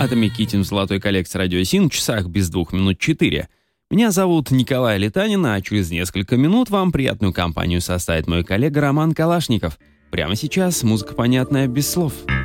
Atomic Kitten в золотой коллекции Радио Син в часах без 2 минут 4. Меня зовут Николай Летанин, а через несколько минут вам приятную компанию составит мой коллега Роман Калашников. Прямо сейчас музыка понятная без слов.